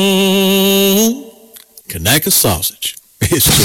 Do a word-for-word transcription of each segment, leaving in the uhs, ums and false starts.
Kanaka sausage. It's just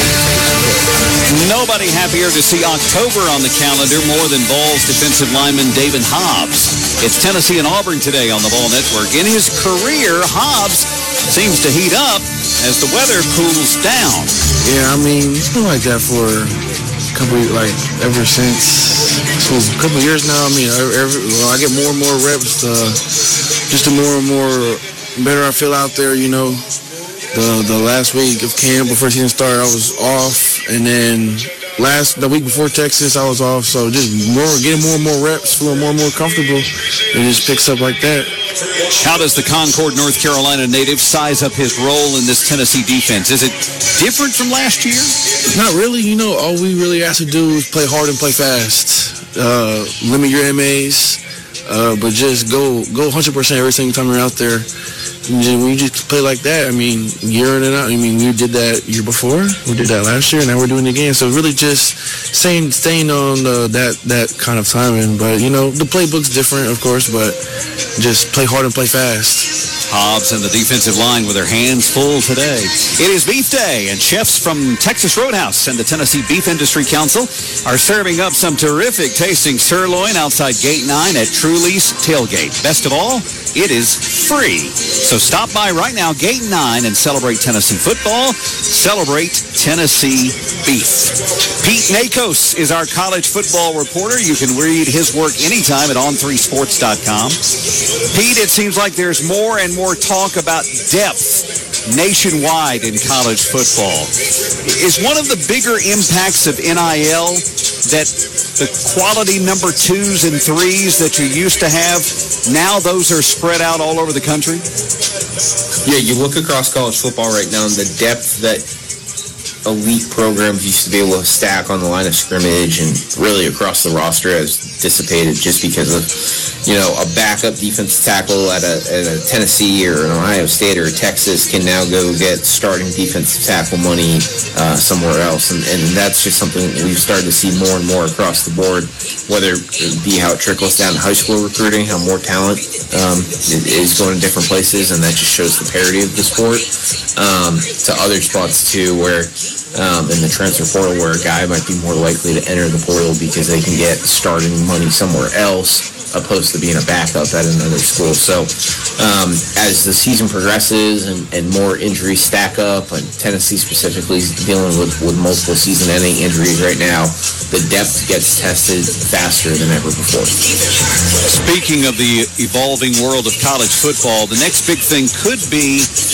nobody happier to see October on the calendar more than Vols defensive lineman David Hobbs. It's Tennessee and Auburn today on the Vol Network. In his career, Hobbs seems to heat up as the weather cools down. Yeah, I mean, it's been like that for a couple, like, ever since, so a couple years now. I mean, every, well, I get more and more reps, uh, just the more and more better I feel out there, you know. The the last week of camp before season started, I was off, and then last the week before Texas, I was off. So just more getting more and more reps, feeling more and more comfortable, and it just picks up like that. How does the Concord, North Carolina native size up his role in this Tennessee defense? Is it different from last year? Not really. You know, all we really ask to do is play hard and play fast. Uh, limit your M As, uh, but just go go one hundred percent every single time you're out there. We just play like that. I mean, year in and out. I mean, we did that year before. We did that last year, and now we're doing it again. So really just staying, staying on uh, that, that kind of timing. But, you know, the playbook's different, of course, but just play hard and play fast. Hobbs and the defensive line with their hands full today. It is Beef Day, and chefs from Texas Roadhouse and the Tennessee Beef Industry Council are serving up some terrific tasting sirloin outside Gate nine at Truly's Tailgate. Best of all, it is free. So stop by right now, Gate nine, and celebrate Tennessee football. Celebrate Tennessee beef. Pete Nakos is our college football reporter. You can read his work anytime at on three sports dot com. Pete, it seems like there's more and more talk about depth nationwide in college football. Is one of the bigger impacts of N I L that the quality number twos and threes that you used to have, now those are spread out all over the country? Yeah, you look across college football right now, and the depth that elite programs used to be able to stack on the line of scrimmage and really across the roster has dissipated just because of, you know, a backup defensive tackle at a, at a Tennessee or an Ohio State or a Texas can now go get starting defensive tackle money uh, somewhere else. And, and that's just something we've started to see more and more across the board, whether it be how it trickles down to high school recruiting, how more talent um, is going to different places, and that just shows the parity of the sport, um, to other spots too, where Um, in the transfer portal, where a guy might be more likely to enter the portal because they can get starting money somewhere else opposed to being a backup at another school. So um, as the season progresses and, and more injuries stack up, and Tennessee specifically is dealing with, with multiple season-ending injuries right now, the depth gets tested faster than ever before. Speaking of the evolving world of college football, the next big thing could be